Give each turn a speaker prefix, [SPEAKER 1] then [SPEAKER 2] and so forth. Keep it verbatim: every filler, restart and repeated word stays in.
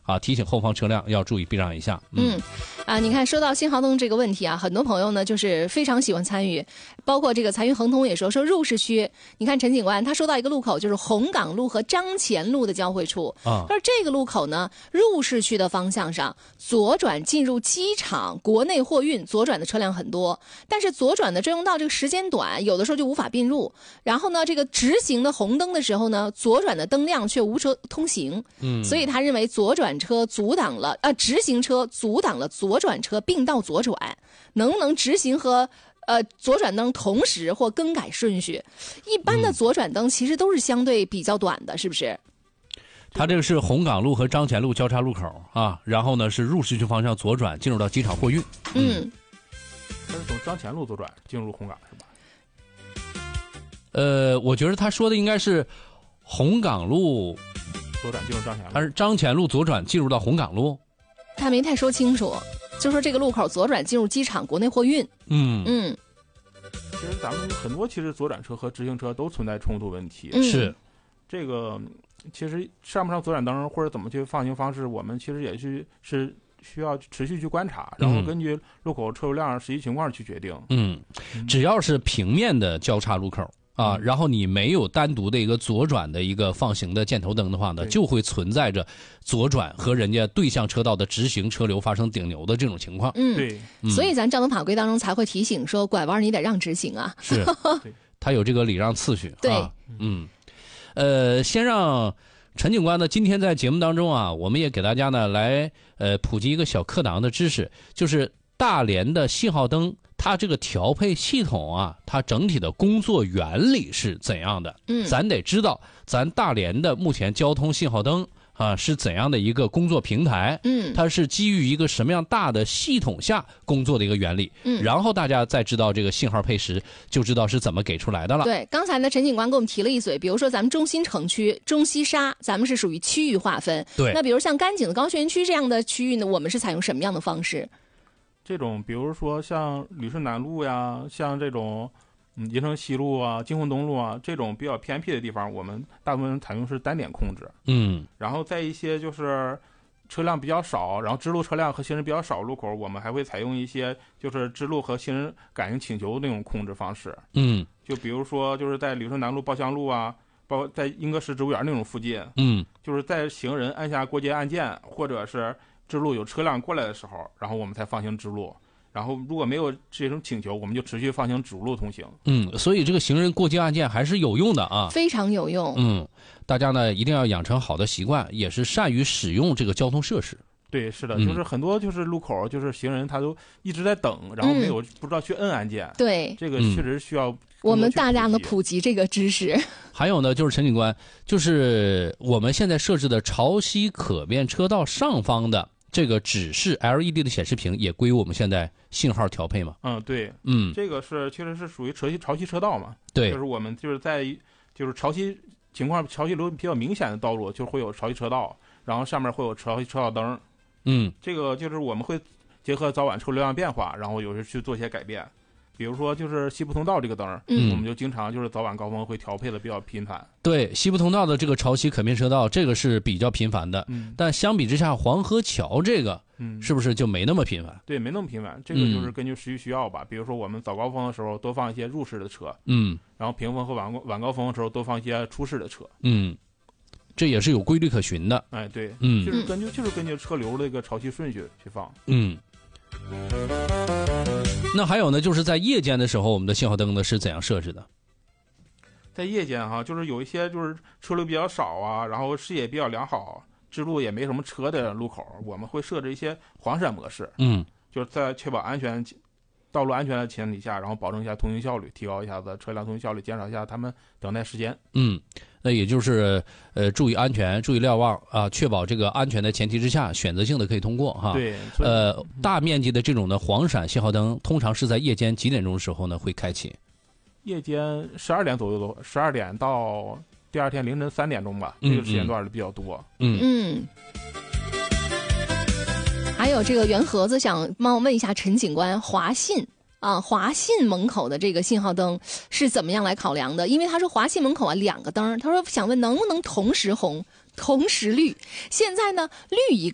[SPEAKER 1] 啊，提醒后方车辆要注意避让一下。
[SPEAKER 2] 嗯，嗯啊，你看说到信号灯这个问题啊，很多朋友呢就是非常喜欢参与，包括这个财运恒通也说说入市区，你看陈警官他说到一个路口就是红岗路和张前路的交汇处啊，而这个路口呢入市区的方向上左转进入机场国内货运左转的车辆很多，但是左转的专用道这个时间短，有的时候就无法并入，然后呢这个直行的红灯的时候呢，左转的灯亮却无车通行，嗯，所以他认为左转车阻挡了呃直行车阻挡了左转车并道左转，能不能直行和呃左转灯同时或更改顺序？一般的左转灯其实都是相对比较短的，是不是？
[SPEAKER 1] 它这个是红岗路和张前路交叉路口啊，然后呢是入市区方向左转进入到机场货运。
[SPEAKER 2] 嗯，
[SPEAKER 3] 它是从张前路左转进入红岗是吧？
[SPEAKER 1] 呃，我觉得他说的应该是红岗路
[SPEAKER 3] 左转进入张前路，
[SPEAKER 1] 还是张前路左转进入到红岗路？
[SPEAKER 2] 他没太说清楚，就说这个路口左转进入机场国内货运。
[SPEAKER 1] 嗯
[SPEAKER 2] 嗯，
[SPEAKER 3] 其实咱们很多其实左转车和直行车都存在冲突问题。
[SPEAKER 2] 嗯、
[SPEAKER 1] 是
[SPEAKER 3] 这个，其实上不上左转灯或者怎么去放行方式，我们其实也是是需要持续去观察，然后根据路口车流量实际情况去决定。
[SPEAKER 1] 嗯，只要是平面的交叉路口啊，然后你没有单独的一个左转的一个放行的箭头灯的话呢，就会存在着左转和人家对向车道的直行车流发生顶牛的这种情况。
[SPEAKER 2] 嗯，
[SPEAKER 3] 对，
[SPEAKER 2] 所以咱交通法规当中才会提醒说，拐弯你得让直行啊。
[SPEAKER 1] 是，它有这个礼让次序。
[SPEAKER 2] 对，
[SPEAKER 1] 啊、嗯，呃，先让陈警官呢，今天在节目当中啊，我们也给大家呢来呃普及一个小课堂的知识，就是大连的信号灯。它这个调配系统啊，它整体的工作原理是怎样的？嗯，咱得知道咱大连的目前交通信号灯啊是怎样的一个工作平台？嗯，它是基于一个什么样大的系统下工作的一个原理？嗯，然后大家再知道这个信号配时，就知道是怎么给出来的了。
[SPEAKER 2] 对，刚才呢，陈警官给我们提了一嘴，比如说咱们中心城区、中西沙，咱们是属于区域划分。
[SPEAKER 1] 对，
[SPEAKER 2] 那比如像甘井的高悬区这样的区域呢，我们是采用什么样的方式？
[SPEAKER 3] 这种比如说像旅顺南路呀，像这种嗯银城西路啊、金虹东路啊这种比较偏僻的地方，我们大部分采用是单点控制。
[SPEAKER 1] 嗯，
[SPEAKER 3] 然后在一些就是车辆比较少，然后支路车辆和行人比较少路口，我们还会采用一些就是支路和行人感应请求那种控制方式。
[SPEAKER 1] 嗯，
[SPEAKER 3] 就比如说就是在旅顺南路报乡路啊，包括在英格石植物园那种附近，
[SPEAKER 1] 嗯，
[SPEAKER 3] 就是在行人按下过街按键或者是支路有车辆过来的时候，然后我们才放行支路，然后如果没有这种请求，我们就持续放行主路通行。
[SPEAKER 1] 嗯，所以这个行人过街按键还是有用的啊，
[SPEAKER 2] 非常有用。
[SPEAKER 1] 嗯，大家呢一定要养成好的习惯，也是善于使用这个交通设施。
[SPEAKER 3] 对，是的，
[SPEAKER 1] 嗯、
[SPEAKER 3] 就是很多就是路口就是行人他都一直在等，然后没有、嗯、不知道去摁按键。
[SPEAKER 2] 对，
[SPEAKER 3] 这个确实需要
[SPEAKER 2] 我们大量的普及这个知识。
[SPEAKER 1] 还有呢，就是陈警官，就是我们现在设置的潮汐可变车道上方的这个指示 L E D 的显示屏也归我们现在信号调配嘛？
[SPEAKER 3] 嗯，对，
[SPEAKER 1] 嗯，
[SPEAKER 3] 这个是确实是属于潮汐潮汐车道嘛？
[SPEAKER 1] 对，
[SPEAKER 3] 就是我们就是在就是潮汐情况潮汐流比较明显的道路，就会有潮汐车道，然后上面会有潮汐车道灯。
[SPEAKER 1] 嗯，
[SPEAKER 3] 这个就是我们会结合早晚车流量变化，然后有时去做一些改变。比如说就是西部通道这个灯，嗯，我们就经常就是早晚高峰会调配的比较频繁。
[SPEAKER 1] 对，西部通道的这个潮汐可变车道，这个是比较频繁的。
[SPEAKER 3] 嗯，
[SPEAKER 1] 但相比之下，黄河桥这个，嗯，是不是就没那么频繁？
[SPEAKER 3] 对，没那么频繁。这个就是根据实际需要吧。嗯、比如说我们早高峰的时候多放一些入市的车，
[SPEAKER 1] 嗯，
[SPEAKER 3] 然后平峰和晚晚高峰的时候多放一些出市的车，
[SPEAKER 1] 嗯，这也是有规律可循的。
[SPEAKER 3] 哎，对，
[SPEAKER 1] 嗯，
[SPEAKER 3] 就是根据就是根据车流的一个潮汐顺序去放。
[SPEAKER 1] 嗯。那还有呢，就是在夜间的时候，我们的信号灯呢是怎样设置的？
[SPEAKER 3] 在夜间哈，就是有一些就是车流比较少啊，然后视野比较良好，支路也没什么车的路口，我们会设置一些黄闪模式，
[SPEAKER 1] 嗯，
[SPEAKER 3] 就是在确保安全、道路安全的前提下，然后保证一下通行效率，提高一下子车辆通行效率，减少一下他们等待时间。
[SPEAKER 1] 嗯，那也就是呃注意安全，注意瞭望啊，确保这个安全的前提之下，选择性的可以通过哈。
[SPEAKER 3] 对，
[SPEAKER 1] 呃，大面积的这种的黄闪信号灯，通常是在夜间几点钟的时候呢会开启？
[SPEAKER 3] 夜间十二点左右的，十二点到第二天凌晨三点钟吧，嗯、这个时间段是比较多。
[SPEAKER 1] 嗯
[SPEAKER 2] 嗯。还有这个圆盒子想帮我问一下陈警官，华信啊，华信门口的这个信号灯是怎么样来考量的？因为他说华信门口啊两个灯，他说想问能不能同时红、同时绿？现在呢绿一个。